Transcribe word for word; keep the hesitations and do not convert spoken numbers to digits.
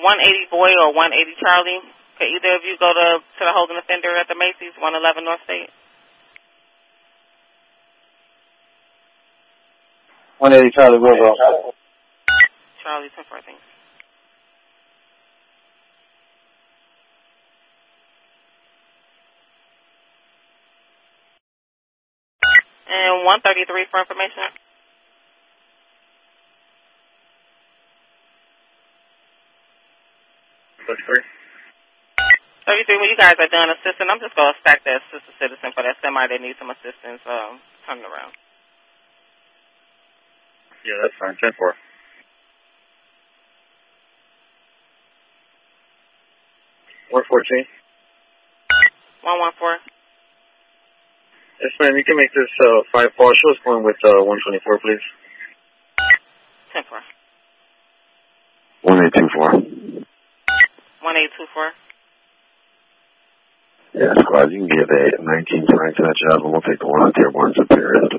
one eighty Boy or one eighty Charlie. Could either of you go to, to the holding offender at the Macy's, one eleven North State? one eighty Charlie will go. Charlie, ten four, thanks. And one thirty-three for information. thirty-three. thirty-three, when you guys are done assisting, I'm just going to stack that assist a citizen for that semi that needs some assistance um, turning around. Yeah, that's fine. ten four. one fourteen. one one four. Yes, ma'am. You can make this uh, five four. Show us going with uh, one twenty-four, please. ten four. one eight two four. one eight two four. Yeah, squad, you can get a nineteen twenty to that job, and we'll take the one on Dearborn Superior.